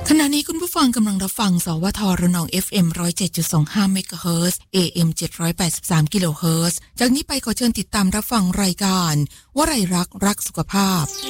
ขณะนี้คุณผู้ฟังกำลังรับฟังสวทรนอง FM 107.25 เมกะเฮิรตซ์ AM 783 กิโลเฮิรตซ์จากนี้ไปขอเชิญติดตามรับฟังรายการวรัยรักสุขภาพ